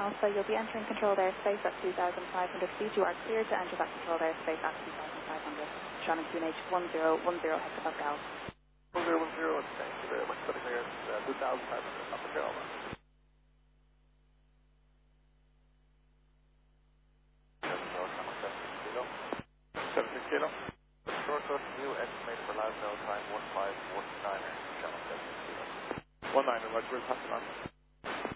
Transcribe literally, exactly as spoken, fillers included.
Alpha, you'll be entering controlled airspace at two thousand five hundred feet. You are cleared to enter that controlled airspace at two thousand five hundred. Shannon Q N H one zero one zero hectopascal. one zero one zero, thank you very much for the clearance, uh, two thousand five hundred, Papa Delta. seventy kilo. Short of new estimate for last hour time one five one nine, Channel seven kilo. one nine, Roger, we'll pass it on.